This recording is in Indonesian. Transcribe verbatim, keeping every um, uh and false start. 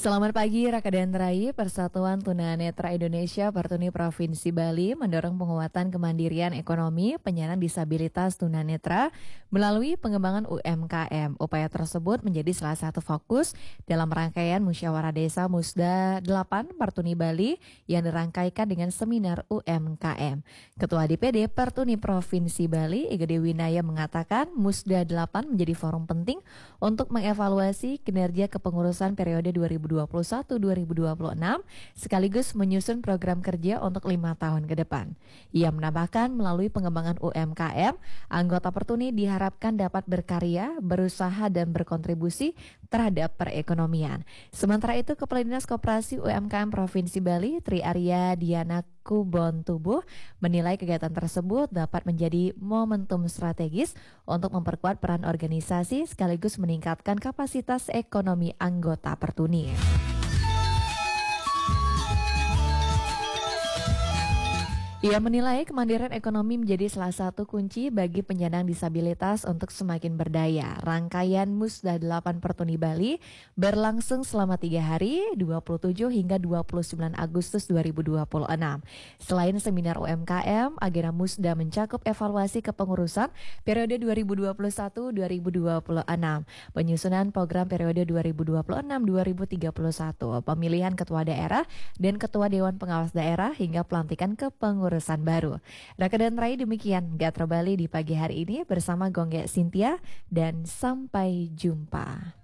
Selamat pagi Raka dan Rai. Persatuan Tunanetra Indonesia Pertuni Provinsi Bali mendorong penguatan kemandirian ekonomi penyandang disabilitas tunanetra melalui pengembangan U M K M. Upaya tersebut menjadi salah satu fokus dalam rangkaian Musyawarah Desa Musda delapan Pertuni Bali yang dirangkaikan dengan seminar U M K M. Ketua D P D Pertuni Provinsi Bali, Igede Winaya, mengatakan Musda delapan menjadi forum penting untuk mengevaluasi kinerja kepengurusan periode dua ribu dua puluh satu sampai dua ribu dua puluh enam sekaligus menyusun program kerja untuk lima tahun ke depan. Ia menambahkan melalui pengembangan U M K M, anggota Pertuni diharapkan dapat berkarya, berusaha dan berkontribusi terhadap perekonomian. Sementara itu, Kepala Dinas Koperasi U M K M Provinsi Bali, Tri Arya Diana Kubon Tubuh, menilai kegiatan tersebut dapat menjadi momentum strategis untuk memperkuat peran organisasi sekaligus meningkatkan kapasitas ekonomi anggota Pertuni. Ia menilai kemandirian ekonomi menjadi salah satu kunci bagi penyandang disabilitas untuk semakin berdaya. Rangkaian Musda delapan Pertuni Bali berlangsung selama tiga hari, dua puluh tujuh hingga dua puluh sembilan Agustus dua ribu dua puluh enam. Selain seminar U M K M, agenda Musda mencakup evaluasi kepengurusan periode dua ribu dua puluh satu sampai dua ribu dua puluh enam, penyusunan program periode dua ribu dua puluh enam sampai dua ribu tiga puluh satu, pemilihan ketua daerah dan ketua dewan pengawas daerah hingga pelantikan kepengurusan urusan baru. Raka dan Rai, demikian Gatra Bali di pagi hari ini bersama Gongge Cynthia dan sampai jumpa.